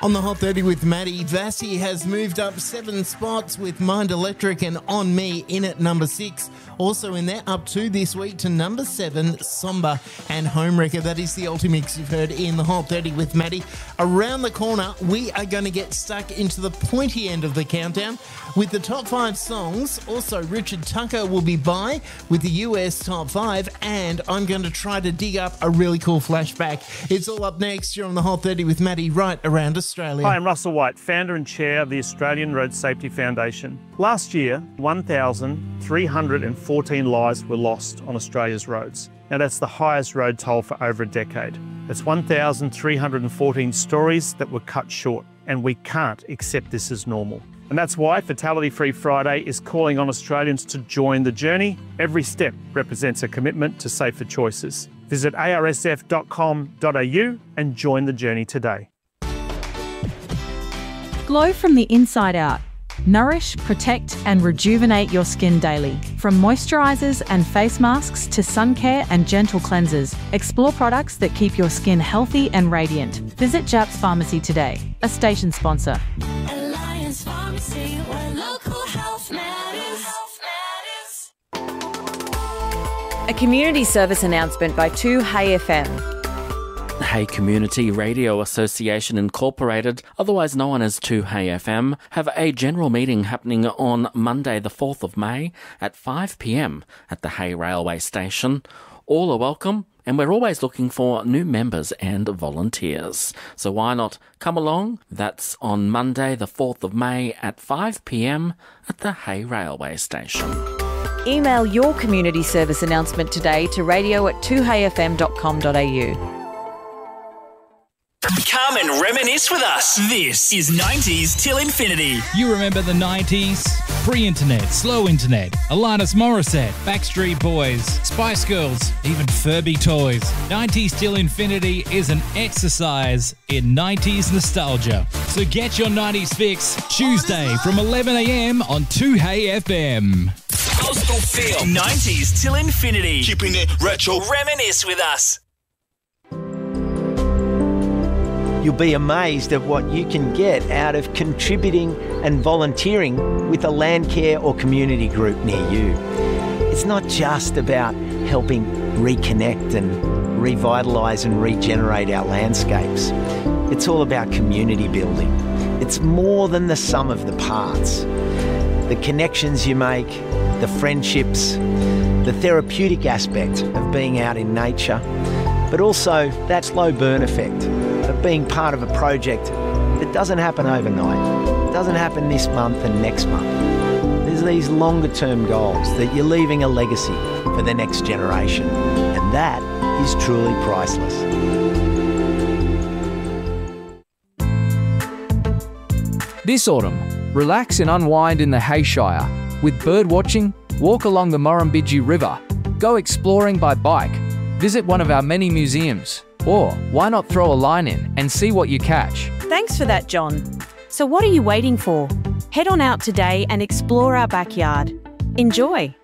On the Hot 30 with Maddie, Vassy has moved up 7 spots with Mind Electric and On Me in at number 6. Also in there, up 2 this week to number 7, Somber and Homewrecker. That is the Ultimix you've heard in the Hot 30 with Maddie. Around the corner, we are going to get stuck into the pointy end of the countdown with the top 5 songs. Also, Richard Tucker will be by with the US top 5, and I'm going to try to dig up a really cool flashback. It's all up next. You're on the Hot 30 with Maddie, right around Australia. Hi, I'm Russell White, founder and chair of the Australian Road Safety Foundation. Last year, 1,314 lives were lost on Australia's roads. Now that's the highest road toll for over a decade. That's 1,314 stories that were cut short, and we can't accept this as normal. And that's why Fatality Free Friday is calling on Australians to join the journey. Every step represents a commitment to safer choices. Visit arsf.com.au and join the journey today. Glow from the inside out. Nourish, protect and rejuvenate your skin daily. From moisturisers and face masks to sun care and gentle cleansers, explore products that keep your skin healthy and radiant. Visit Japs Pharmacy today, a station sponsor. Alliance Pharmacy, where local health matters. A community service announcement by 2Hey FM. Hey Community Radio Association Incorporated, otherwise known as 2Hey FM, have a general meeting happening on Monday the 4th of May at 5 p.m. at the Hay Railway Station. All are welcome, and we're always looking for new members and volunteers. So why not come along? That's on Monday the 4th of May at 5 p.m. at the Hay Railway Station. Email your community service announcement today to radio@2heyfm.com.au. Come and reminisce with us. This is 90s till infinity. You remember the 90s? Pre-internet, slow internet, Alanis Morissette, Backstreet Boys, Spice Girls, even Furby toys. 90s till infinity is an exercise in 90s nostalgia. So get your 90s fix Tuesday from 11 a.m. on 2Hey FM. Coastal Feel. 90s till infinity. Keeping it retro. Reminisce with us. You'll be amazed at what you can get out of contributing and volunteering with a Landcare or community group near you. It's not just about helping reconnect and revitalise and regenerate our landscapes. It's all about community building. It's more than the sum of the parts. The connections you make, the friendships, the therapeutic aspect of being out in nature, but also that slow burn effect of being part of a project that doesn't happen overnight, doesn't happen this month and next month. There's these longer term goals that you're leaving a legacy for the next generation, and that is truly priceless. This autumn, relax and unwind in the Hayshire. With bird watching, walk along the Murrumbidgee River, go exploring by bike, visit one of our many museums, or why not throw a line in and see what you catch? Thanks for that, John. So what are you waiting for? Head on out today and explore our backyard. Enjoy!